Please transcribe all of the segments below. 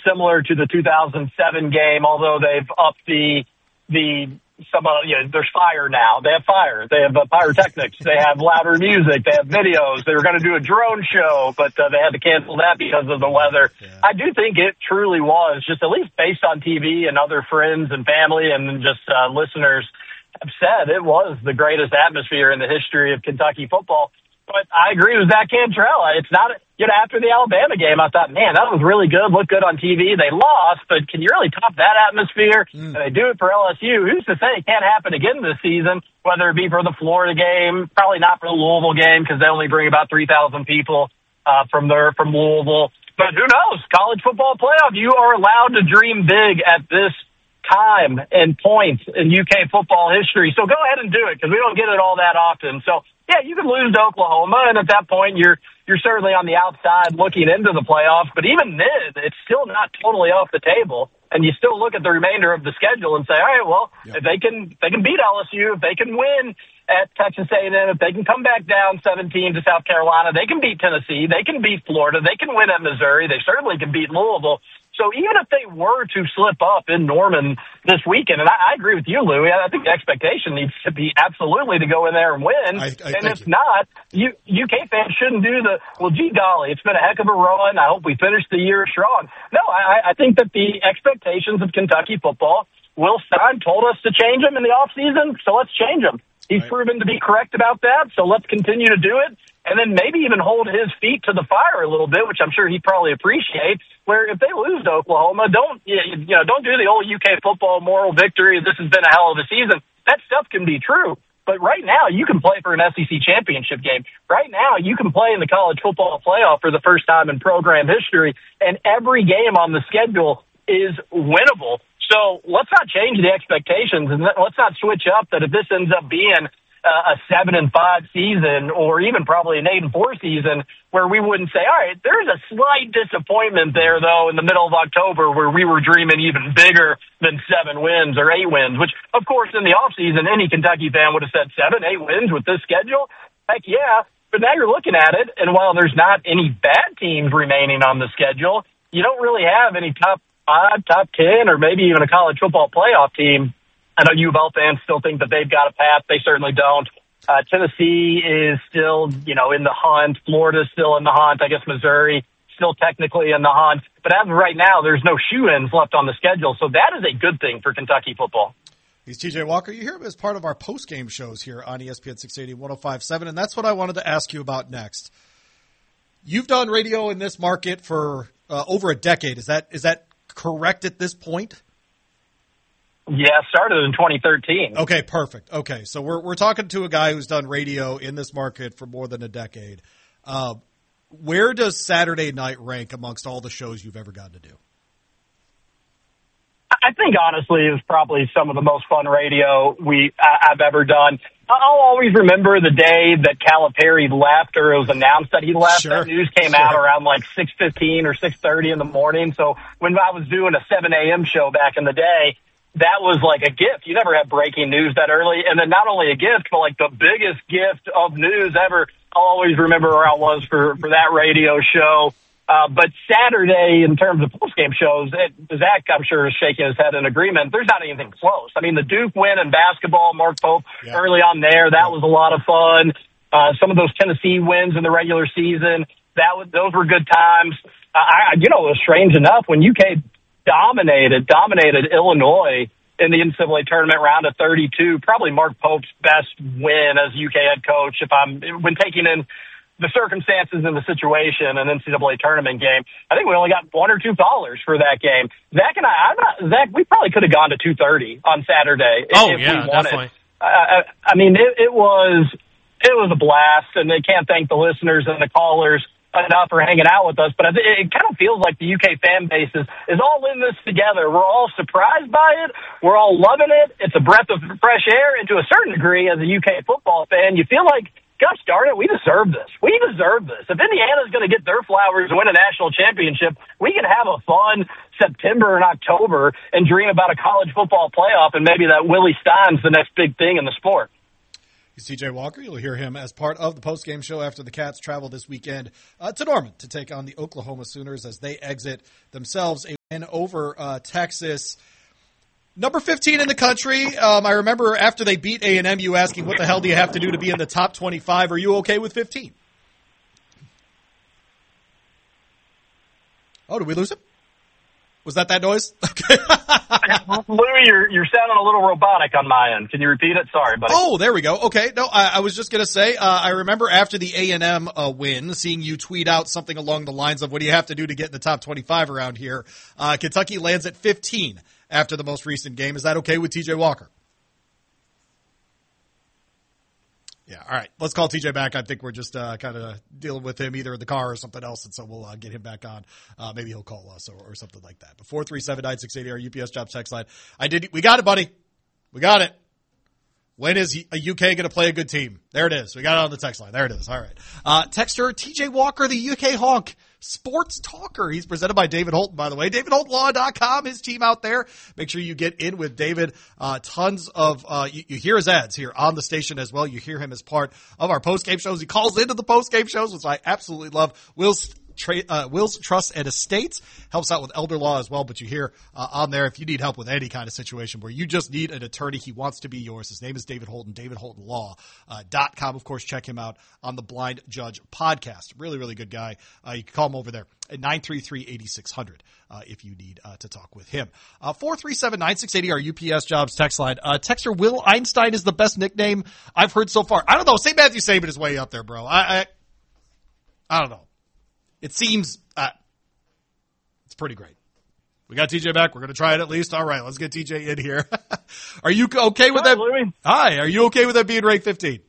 similar to the 2007 game, although they've upped there's fire now. They have fire. They have pyrotechnics. They have louder music. They have videos. They were going to do a drone show, but they had to cancel that because of the weather. Yeah. I do think it truly was, just at least based on TV and other friends and family and just listeners have said, it was the greatest atmosphere in the history of Kentucky football. But I agree with Zach Cantrell. It's not, after the Alabama game, I thought, man, that was really good, looked good on TV. They lost, but can you really top that atmosphere? And they do it for LSU. Who's to say it can't happen again this season, whether it be for the Florida game, probably not for the Louisville game because they only bring about 3,000 people from Louisville. But who knows? College football playoff, you are allowed to dream big at this time and point in UK football history. So go ahead and do it because we don't get it all that often. So, yeah, you can lose to Oklahoma, and at that point, you're certainly on the outside looking into the playoffs. But even then, it's still not totally off the table, and you still look at the remainder of the schedule and say, all right, well, if they can beat LSU, if they can win at Texas A&M, if they can come back down 17 to South Carolina, they can beat Tennessee, they can beat Florida, they can win at Missouri, they certainly can beat Louisville. So even if they were to slip up in Norman this weekend, and I agree with you, Louie, I think the expectation needs to be absolutely to go in there and win. And if not, UK fans shouldn't do gee golly, it's been a heck of a run. I hope we finish the year strong. No, I think that the expectations of Kentucky football, Will Stein told us to change them in the offseason, so let's change them. He's proven to be correct about that, so let's continue to do it. And then maybe even hold his feet to the fire a little bit, which I'm sure he probably appreciates, where if they lose to Oklahoma, don't do the old UK football moral victory. This has been a hell of a season. That stuff can be true. But right now, you can play for an SEC championship game. Right now, you can play in the college football playoff for the first time in program history, and every game on the schedule is winnable. So let's not change the expectations, and let's not switch up that if this ends up being a 7-5 season, or even probably an 8-4 season, where we wouldn't say, all right, there's a slight disappointment there, though, in the middle of October, where we were dreaming even bigger than 7 wins or 8 wins, which, of course, in the offseason, any Kentucky fan would have said 7, 8 wins with this schedule. Heck yeah. But now you're looking at it, and while there's not any bad teams remaining on the schedule, you don't really have any top 5, top 10, or maybe even a college football playoff team. I know U of L fans still think that they've got a path. They certainly don't. Tennessee is still, in the hunt. Florida's still in the hunt. I guess Missouri still technically in the hunt. But as of right now, there's no shoe-ins left on the schedule. So that is a good thing for Kentucky football. He's TJ Walker. You hear him as part of our post-game shows here on ESPN 680 105.7, and that's what I wanted to ask you about next. You've done radio in this market for over a decade. Is that correct at this point? Yeah, started in 2013. Okay, perfect. Okay, so we're talking to a guy who's done radio in this market for more than a decade. Where does Saturday night rank amongst all the shows you've ever gotten to do? I think, honestly, it was probably some of the most fun radio I've ever done. I'll always remember the day that Calipari left, or it was announced that he left. Sure, that news came out around like 6:15 or 6:30 in the morning. So when I was doing a 7 a.m. show back in the day, that was like a gift. You never had breaking news that early. And then not only a gift, but like the biggest gift of news ever. I'll always remember where I was for that radio show. But Saturday, in terms of post-game shows, Zach, I'm sure, is shaking his head in agreement. There's not anything close. I mean, the Duke win in basketball, Mark Pope early on there, that was a lot of fun. Some of those Tennessee wins in the regular season, those were good times. It was strange enough when UK dominated Illinois in the NCAA tournament round of 32. Probably Mark Pope's best win as UK head coach when taking in the circumstances and the situation, an NCAA tournament game. I think we only got 1 or 2 callers for that game. Zach and Zach, we probably could have gone to 2:30 on Saturday if we wanted. Definitely. I mean, it was a blast, and they can't thank the listeners and the callers enough for hanging out with us. But it kind of feels like the UK fan base is all in this together. We're all surprised by it. We're all loving it. It's a breath of fresh air, and to a certain degree, as a UK football fan, you feel like, gosh darn it, we deserve this. We deserve this. If Indiana's going to get their flowers and win a national championship, we can have a fun September and October and dream about a college football playoff, and maybe that Willie Stein's the next big thing in the sport. He's TJ Walker. You'll hear him as part of the postgame show after the Cats travel this weekend to Norman to take on the Oklahoma Sooners as they exit themselves a win over Texas. Number 15 in the country. I remember after they beat A&M, you asking, what the hell do you have to do to be in the top 25? Are you okay with 15? Oh, did we lose him? Was that noise? Okay. Louis, you're sounding a little robotic on my end. Can you repeat it? Sorry, buddy. Oh, there we go. Okay. No, I was just going to say, I remember after the A&M win, seeing you tweet out something along the lines of, what do you have to do to get in the top 25 around here? Kentucky lands at 15 after the most recent game. Is that okay with TJ Walker? Yeah, all right. Let's call TJ back. I think we're just kind of dealing with him either in the car or something else, and so we'll get him back on. Maybe he'll call us or something like that. But 437-9680, our UPS Jobs text line. We got it, buddy. We got it. When is a UK going to play a good team? There it is. We got it on the text line. There it is. All right. Texter TJ Walker, the UK Honk. Sports Talker. He's presented by David Holton, by the way. DavidHoltonLaw.com, his team out there. Make sure you get in with David. Tons of, you hear his ads here on the station as well. You hear him as part of our post-game shows. He calls into the post-game shows, which I absolutely love. Will's Trust and Estates helps out with elder law as well, but you hear on there if you need help with any kind of situation where you just need an attorney, he wants to be yours. His name is David Holton, DavidHoltonLaw.com. Of course, check him out on the Blind Judge podcast. Really, really good guy. You can call him over there at 933-8600 if you need to talk with him. 437-9680, our UPS Jobs text line. Texter Will Einstein is the best nickname I've heard so far. I don't know. St. Matthew Saban is way up there, bro. I don't know. It seems it's pretty great. We got TJ back. We're going to try it at least. All right, let's get TJ in here. Are you okay with that? Louis. Hi, are you okay with that being ranked 15?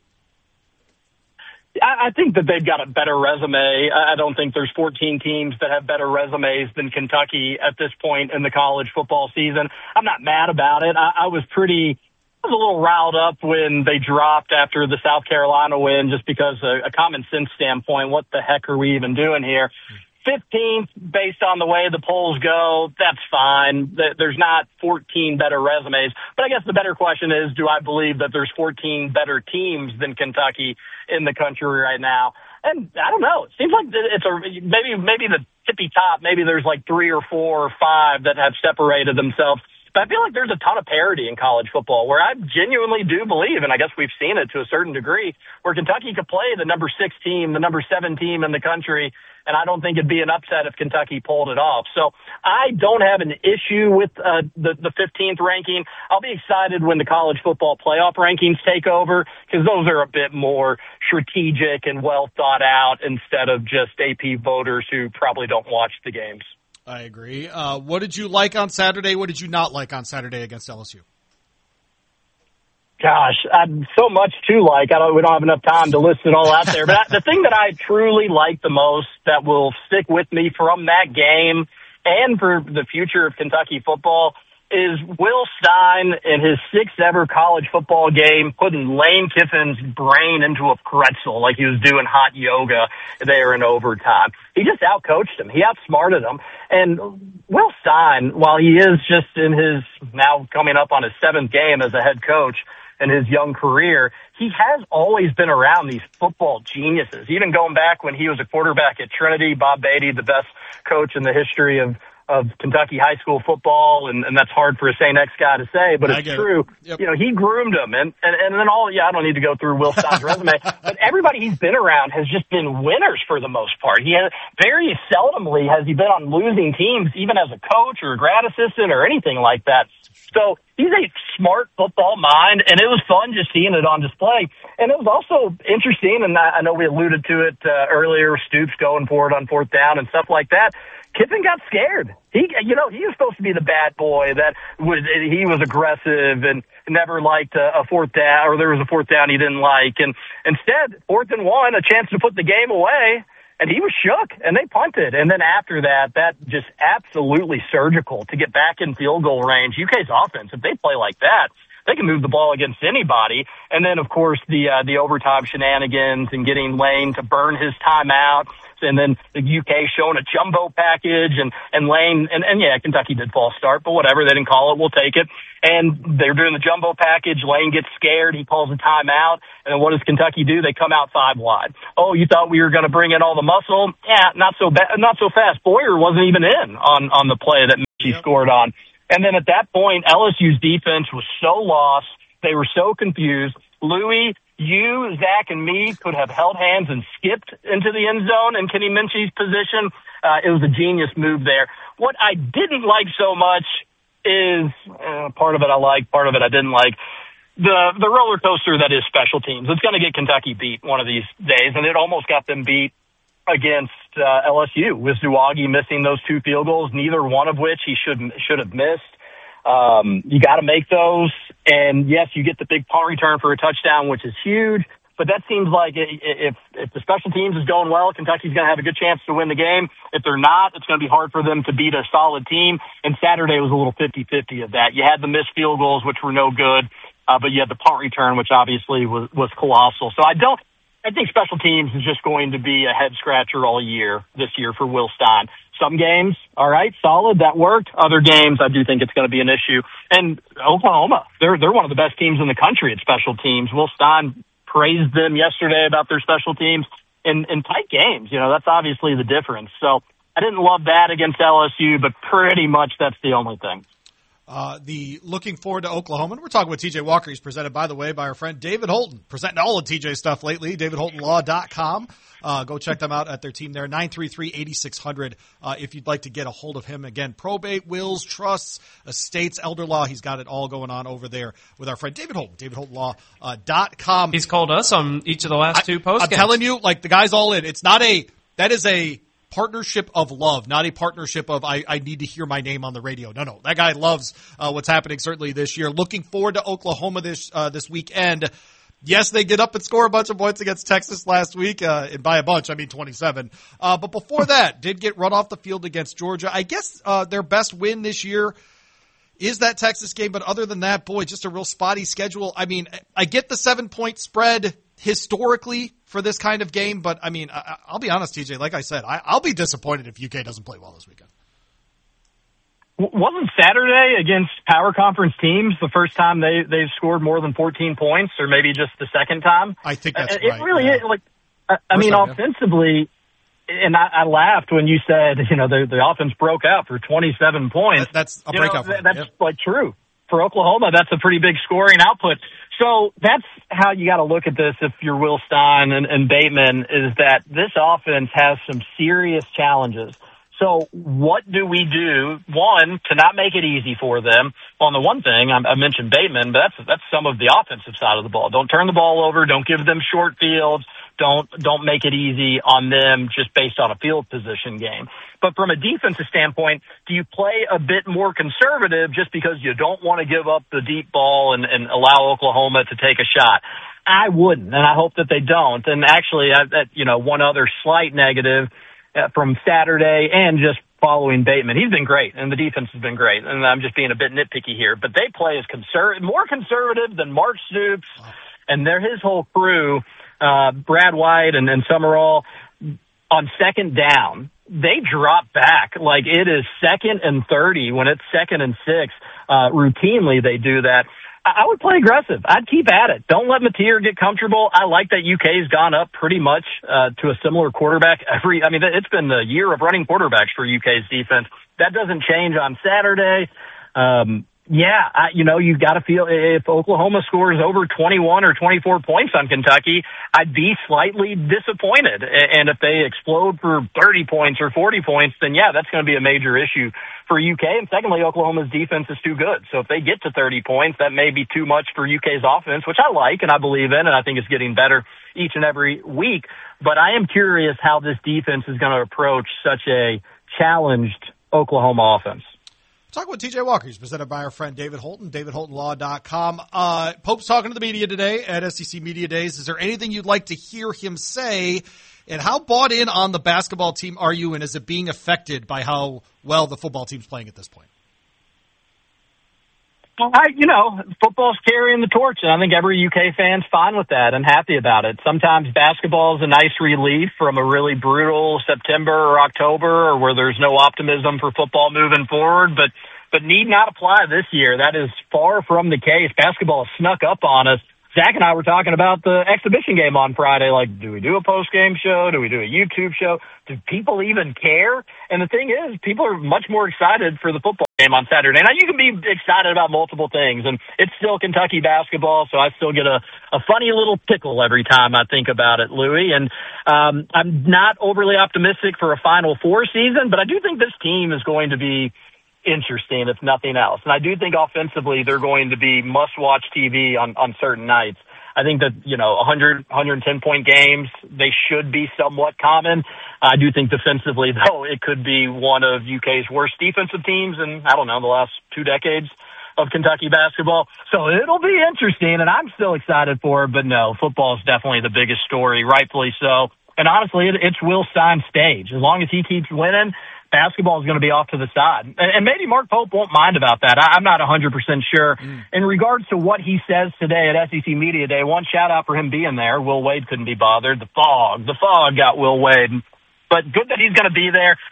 I think that they've got a better resume. I don't think there's 14 teams that have better resumes than Kentucky at this point in the college football season. I'm not mad about it. I was a little riled up when they dropped after the South Carolina win, just because a common sense standpoint, what the heck are we even doing here? 15th, based on the way the polls go, that's fine. There's not 14 better resumes. But I guess the better question is, do I believe that there's 14 better teams than Kentucky in the country right now? And I don't know. It seems like it's maybe the tippy top. Maybe there's like 3 or 4 or 5 that have separated themselves. But I feel like there's a ton of parity in college football where I genuinely do believe, and I guess we've seen it to a certain degree, where Kentucky could play the number 6 team, the number 7 team in the country, and I don't think it'd be an upset if Kentucky pulled it off. So I don't have an issue with the 15th ranking. I'll be excited when the college football playoff rankings take over, because those are a bit more strategic and well thought out instead of just AP voters who probably don't watch the games. I agree. What did you like on Saturday? What did you not like on Saturday against LSU? Gosh, so much to like. We don't have enough time to list it all out there. But the thing that I truly like the most that will stick with me from that game and for the future of Kentucky football is Will Stein in his 6th ever college football game putting Lane Kiffin's brain into a pretzel like he was doing hot yoga there in overtime. He just outcoached him. He outsmarted him. And Will Stein, while he is just in his now coming up on his 7th game as a head coach in his young career, he has always been around these football geniuses. Even going back when he was a quarterback at Trinity, Bob Beatty, the best coach in the history of Kentucky high school football, and that's hard for a St. X guy to say, but it's true. Yep. You know, he groomed him, and then I don't need to go through Will Stein's resume, but everybody he's been around has just been winners for the most part. He has very seldomly has he been on losing teams, even as a coach or a grad assistant or anything like that. So he's a smart football mind, and it was fun just seeing it on display. And it was also interesting, and I know we alluded to it earlier, Stoops going for it on 4th down and stuff like that. Kiffin got scared. He was supposed to be the bad boy he was aggressive and never liked a 4th down, or there was a 4th down he didn't like. And instead, 4th and 1, a chance to put the game away, and he was shook, and they punted. And then after that just absolutely surgical to get back in field goal range. UK's offense, if they play like that, they can move the ball against anybody. And then, of course, the overtime shenanigans and getting Lane to burn his timeout and then the UK showing a jumbo package, and Lane, and yeah, Kentucky did false start, but whatever, they didn't call it, we'll take it. And they're doing the jumbo package. Lane gets scared. He calls a timeout. And then what does Kentucky do? They come out 5 wide. Oh, you thought we were going to bring in all the muscle? Yeah, not so fast. Boyer wasn't even in on the play that Michie scored on. And then at that point, LSU's defense was so lost. They were so confused. Louis, you, Zach, and me could have held hands and skipped into the end zone in Kenny Minchie's position. It was a genius move there. What I didn't like so much is part of it I liked, part of it I didn't like. The roller coaster that is special teams. It's going to get Kentucky beat one of these days, and it almost got them beat against LSU with Zouagi missing those 2 field goals, neither one of which he should have missed. You got to make those, and yes, you get the big punt return for a touchdown, which is huge. But that seems like if the special teams is going well, Kentucky's going to have a good chance to win the game. If they're not, it's going to be hard for them to beat a solid team. And Saturday was a little 50-50 of that. You had the missed field goals, which were no good, but you had the punt return, which obviously was colossal. So I think special teams is just going to be a head scratcher all year this year for Will Stein. Some games, all right, solid, that worked. Other games, I do think it's going to be an issue. And Oklahoma, they're one of the best teams in the country at special teams. Will Stein praised them yesterday about their special teams in tight games. You know, that's obviously the difference. So I didn't love that against LSU, but pretty much that's the only thing. The looking forward to Oklahoma. We're talking with TJ Walker. He's presented, by the way, by our friend David Holton. Presenting all of TJ stuff lately, davidholtonlaw.com. Go check them out at their team there, 933-8600 if you'd like to get a hold of him. Again, probate, wills, trusts, estates, elder law. He's got it all going on over there with our friend David Holton, davidholtonlaw.com. He's called us on each of the last 2 post games. I'm telling you, like, the guy's all in. That is a partnership of love, not a partnership of I need to hear my name on the radio. No, that guy loves what's happening certainly this year. Looking forward to Oklahoma this weekend. Yes, they get up and score a bunch of points against Texas last week, and by a bunch, I mean 27. But before that, did get run off the field against Georgia. I guess their best win this year is that Texas game, but other than that, boy, just a real spotty schedule. I mean, I get the 7-point spread historically for this kind of game, but I mean, I'll be honest, TJ, like I said, I'll be disappointed if UK doesn't play well this weekend. Wasn't Saturday against power conference teams the first time they've scored more than 14 points, or maybe just the second time? I think that's right. It really is. Like, I mean, offensively, and I laughed when you said, you know, the offense broke out for 27 points. That's a breakout. That's like true. For Oklahoma, that's a pretty big scoring output. So that's how you got to look at this if you're Will Stein and Bateman, is that this offense has some serious challenges. So what do we do? One, to not make it easy for them. On the one thing, I mentioned Bateman, but that's some of the offensive side of the ball. Don't turn the ball over. Don't give them short fields. Don't make it easy on them just based on a field position game. But from a defensive standpoint, do you play a bit more conservative just because you don't want to give up the deep ball and allow Oklahoma to take a shot? I wouldn't, and I hope that they don't. And actually, one other slight negative from Saturday and just following Bateman. He's been great, and the defense has been great. And I'm just being a bit nitpicky here. But they play as more conservative than Mark Stoops and his whole crew, Brad White and Summerall, on second down. They drop back like it is 2nd and 30 when it's 2nd and 6. Routinely, they do that. I would play aggressive. I'd keep at it. Don't let Mateer get comfortable. I like that UK's gone up pretty much to a similar quarterback it's been the year of running quarterbacks for UK's defense. That doesn't change on Saturday. You've got to feel if Oklahoma scores over 21 or 24 points on Kentucky, I'd be slightly disappointed. And if they explode for 30 points or 40 points, then that's going to be a major issue for UK. And secondly, Oklahoma's defense is too good. So if they get to 30 points, that may be too much for UK's offense, which I like and I believe in, and I think it's getting better each and every week. But I am curious how this defense is going to approach such a challenged Oklahoma offense. Talk with TJ Walker. He's presented by our friend David Holton, davidholtonlaw.com. Pope's talking to the media today at SEC Media Days. Is there anything you'd like to hear him say? And how bought in on the basketball team are you, and is it being affected by how well the football team's playing at this point? Football's carrying the torch, and I think every UK fan's fine with that and happy about it. Sometimes basketball is a nice relief from a really brutal September or October, or where there's no optimism for football moving forward, but need not apply this year. That is far from the case. Basketball has snuck up on us. Zach and I were talking about the exhibition game on Friday. Like, do we do a post-game show? Do we do a YouTube show? Do people even care? And the thing is, people are much more excited for the football game on Saturday. Now, you can be excited about multiple things, and it's still Kentucky basketball, so I still get a funny little tickle every time I think about it, Louie. And I'm not overly optimistic for a Final Four season, but I do think this team is going to be interesting, if nothing else. And I do think offensively they're going to be must-watch TV on certain nights. I think that, 100, 110-point games, they should be somewhat common. I do think defensively, though, it could be one of UK's worst defensive teams in, the last 2 decades of Kentucky basketball. So it'll be interesting, and I'm still excited for it. But no, football is definitely the biggest story, rightfully so. And honestly, it's Will Stein's stage. As long as he keeps winning, basketball is going to be off to the side. And maybe Mark Pope won't mind about that. I'm not 100% sure. In regards to what he says today at SEC Media Day, one shout-out for him being there. Will Wade couldn't be bothered. The fog got Will Wade. But good that he's going to be there.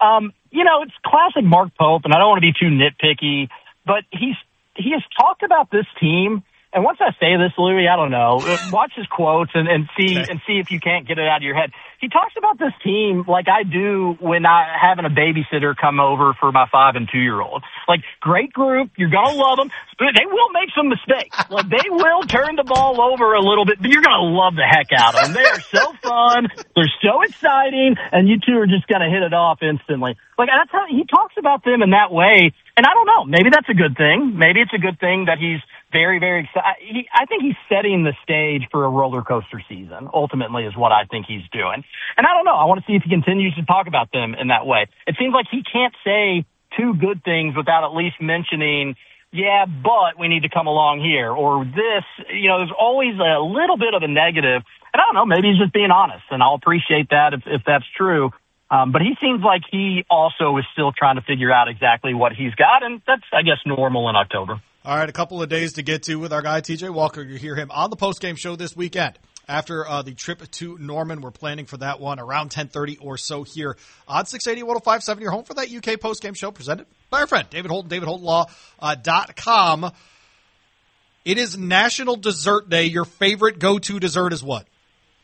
It's classic Mark Pope, and I don't want to be too nitpicky, but he has talked about this team. And once I say this, Louie, I don't know. Watch his quotes and see if you can't get it out of your head. He talks about this team like I do when I having a babysitter come over for my 5 and 2-year-old. Like, great group, you're gonna love them. They will make some mistakes. Like, they will turn the ball over a little bit, but you're gonna love the heck out of them. They are so fun, they're so exciting, and you two are just gonna hit it off instantly. Like, that's how he talks about them in that way. And I don't know, maybe that's a good thing. Maybe it's a good thing that he's very, very excited. I think he's setting the stage for a roller coaster season, ultimately, is what I think he's doing. And I don't know. I want to see if he continues to talk about them in that way. It seems like he can't say 2 good things without at least mentioning, yeah, but we need to come along here, or this. There's always a little bit of a negative. And I don't know, maybe he's just being honest, and I'll appreciate that if that's true. But he seems like he also is still trying to figure out exactly what he's got, and that's, I guess, normal in October. All right, a couple of days to get to with our guy, TJ Walker. You hear him on the postgame show this weekend. After the trip to Norman, we're planning for that one around 10:30 or so here on 680 1057. Your home for that UK postgame show presented by our friend David Holden, DavidHoldenLaw.com. It is National Dessert Day. Your favorite go-to dessert is what?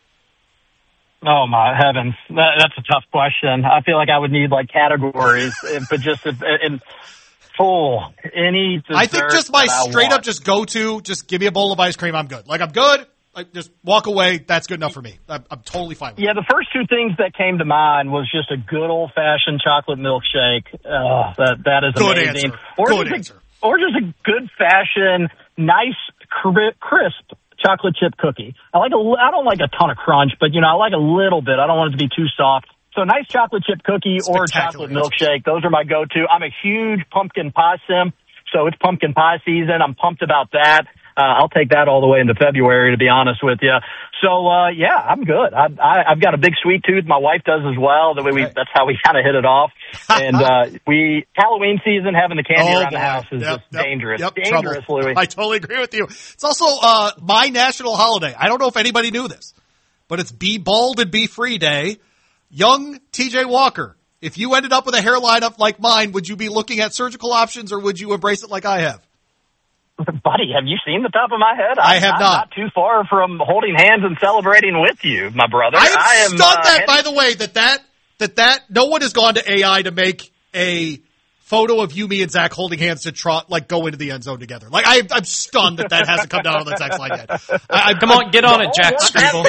Oh, my heavens. That's a tough question. I feel like I would need, categories, but just in full, any dessert. I think just my straight-up just go-to, just give me a bowl of ice cream, I'm good. I'm good. Just walk away. That's good enough for me. I'm totally fine with it. Yeah, the first 2 things that came to mind was just a good old-fashioned chocolate milkshake. That is good amazing. Answer. Or just a good-fashioned, nice, crisp chocolate chip cookie. I don't like a ton of crunch, but I like a little bit. I don't want it to be too soft. So nice chocolate chip cookie or chocolate milkshake. Those are my go-to. I'm a huge pumpkin pie simp, so it's pumpkin pie season. I'm pumped about that. I'll take that all the way into February, to be honest with you. So, yeah, I'm good. I've got a big sweet tooth. My wife does as well. That's how we kind of hit it off. And Halloween season, having the candy around the house is just dangerous. Dangerous, Louie. I totally agree with you. It's also my national holiday. I don't know if anybody knew this, but it's Be Bald and Be Free Day. Young TJ Walker, if you ended up with a hairline up like mine, would you be looking at surgical options, or would you embrace it like I have? Buddy, have you seen the top of my head? I have I'm not too far from holding hands and celebrating with you, my brother. I am stunned by the way, that no one has gone to AI to make a photo of you, me, and Zach holding hands to go into the end zone together. I'm stunned that hasn't come down on the text line yet. Come on, get on it, Jack Struble.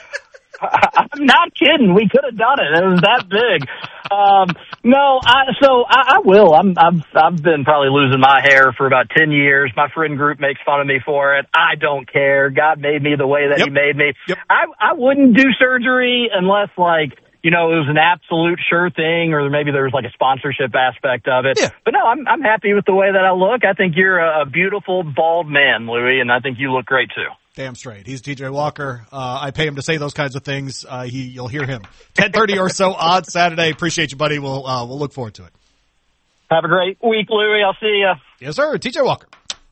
I'm not kidding. We could have done it. It was that big. I will. I've been probably losing my hair for about 10 years. My friend group makes fun of me for it. I don't care. God made me the way that He made me. Yep. I wouldn't do surgery unless it was an absolute sure thing, or maybe there was a sponsorship aspect of it. Yeah. But no, I'm happy with the way that I look. I think you're a beautiful bald man, Louie, and I think you look great too. Damn straight. He's TJ Walker. I pay him to say those kinds of things. You'll hear him 10:30 or so on Saturday. Appreciate you, buddy. We'll look forward to it. Have a great week, Louie. I'll see you. Yes, sir. TJ Walker.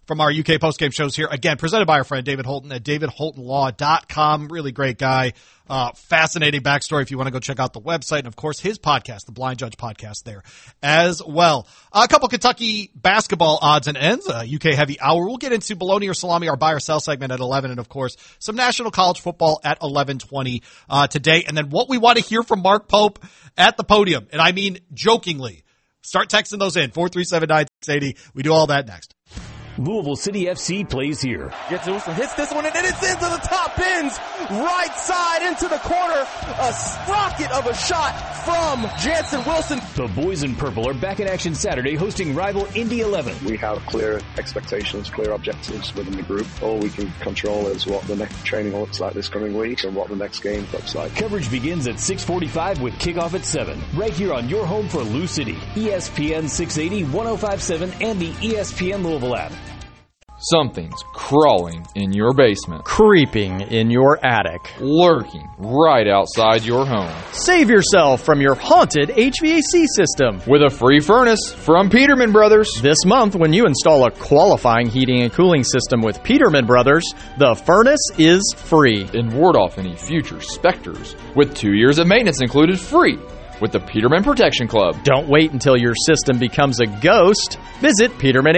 from our UK postgame shows here. Again, presented by our friend David Holton at davidholtonlaw.com. Really great guy. Fascinating backstory if you want to go check out the website. And, of course, his podcast, the Blind Judge podcast there as well. A couple Kentucky basketball odds and ends. UK Heavy Hour. We'll get into bologna or salami, our buy or sell segment at 11. And, of course, some national college football at 11:20 today. And then what we want to hear from Mark Pope at the podium. And I mean jokingly. Start texting those in, 437-9680. We do all that next. Louisville City FC plays here. Gets Wilson, hits this one, and then it's into the top bins, right side into the corner. A rocket of a shot from Jansen Wilson. The boys in purple are back in action Saturday, hosting rival Indy 11. We have clear expectations, clear objectives within the group. All we can control is what the next training looks like this coming week and what the next game looks like. Coverage begins at 6:45 with kickoff at 7. Right here on your home for Lou City. ESPN 680, 105.7, and the ESPN Louisville app. Something's crawling in your basement. Creeping in your attic. Lurking right outside your home. Save yourself from your haunted HVAC system with a free furnace from Peterman Brothers. This month, when you install a qualifying heating and cooling system with Peterman Brothers, the furnace is free. And ward off any future specters with 2 years of maintenance included free with the Peterman Protection Club. Don't wait until your system becomes a ghost. Visit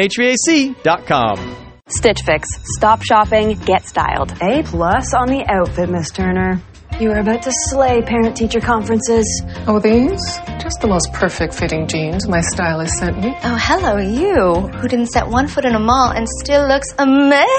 PetermanHVAC.com. Stitch Fix. Stop shopping, get styled. A+ on the outfit, Miss Turner. You were about to slay parent-teacher conferences. Oh, these? Just the most perfect fitting jeans my stylist sent me. Oh, hello, you, who didn't set one foot in a mall and still looks amazing.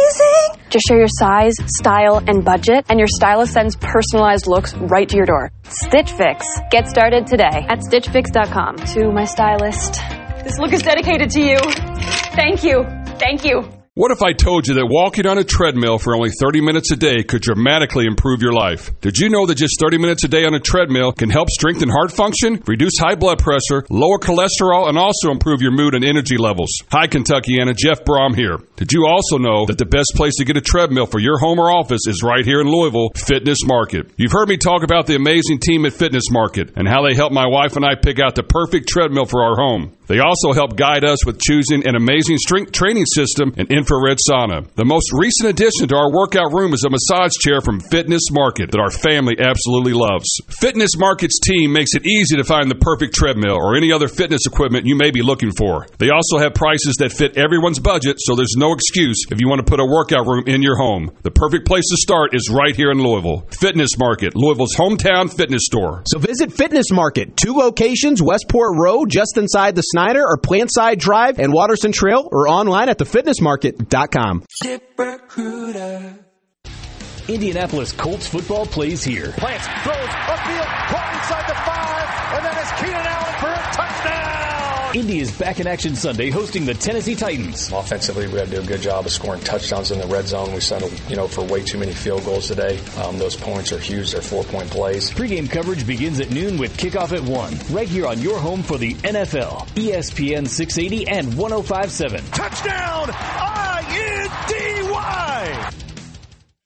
Just share your size, style, and budget, and your stylist sends personalized looks right to your door. Stitch Fix. Get started today at StitchFix.com. To my stylist, this look is dedicated to you. Thank you. Thank you. What if I told you that walking on a treadmill for only 30 minutes a day could dramatically improve your life? Did you know that just 30 minutes a day on a treadmill can help strengthen heart function, reduce high blood pressure, lower cholesterol, and also improve your mood and energy levels? Hi, Kentuckiana. Jeff Brom here. Did you also know that the best place to get a treadmill for your home or office is right here in Louisville, Fitness Market? You've heard me talk about the amazing team at Fitness Market and how they helped my wife and I pick out the perfect treadmill for our home. They also help guide us with choosing an amazing strength training system and infrared sauna. The most recent addition to our workout room is a massage chair from Fitness Market that our family absolutely loves. Fitness Market's team makes it easy to find the perfect treadmill or any other fitness equipment you may be looking for. They also have prices that fit everyone's budget, so there's no excuse if you want to put a workout room in your home. The perfect place to start is right here in Louisville. Fitness Market, Louisville's hometown fitness store. So visit Fitness Market, 2 locations, Westport Road, just inside the Snyder, or Plantside Drive and Watterson Trail, or online at thefitnessmarket.com. Indianapolis Colts football plays here. Plants, throws, upfield, caught inside the 5, and then it's Keenan Allen for a touchdown! Indy is back in action Sunday, hosting the Tennessee Titans. Offensively, we have to do a good job of scoring touchdowns in the red zone. We settled, for way too many field goals today. Those points are huge. They're 4-point plays. Pre-game coverage begins at noon with kickoff at 1. Right here on your home for the NFL. ESPN 680 and 105.7. Touchdown!